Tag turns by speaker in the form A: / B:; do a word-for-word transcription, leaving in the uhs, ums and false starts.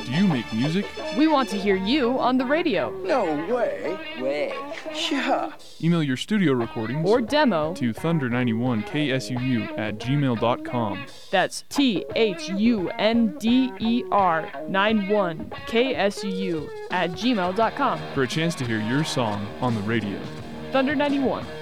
A: Do you make music?
B: We want to hear you on the radio.
C: No way. Way. Yeah.
A: Email your studio recordings
B: Or demo
A: to thunder ninety-one K S U U at gmail dot com.
B: That's T H U N D E R ninety-one K S U U at gmail dot com.
A: For a chance to hear your song on the radio.
B: Thunder ninety-one.